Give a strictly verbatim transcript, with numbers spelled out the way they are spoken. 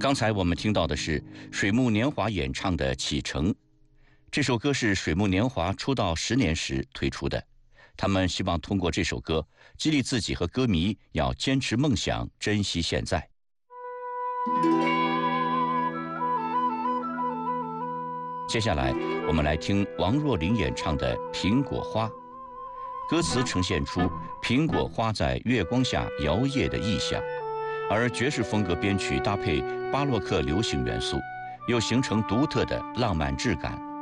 刚才我们听到的是水木年华演唱的《启程》，这首歌是水木年华出道十年时推出的。他们希望通过这首歌激励自己和歌迷要坚持梦想，珍惜现在。接下来，我们来听王若琳演唱的《苹果花》，歌词呈现出苹果花在月光下摇曳的意象，而爵士风格编曲搭配巴洛克流行元素，又形成独特的浪漫质感。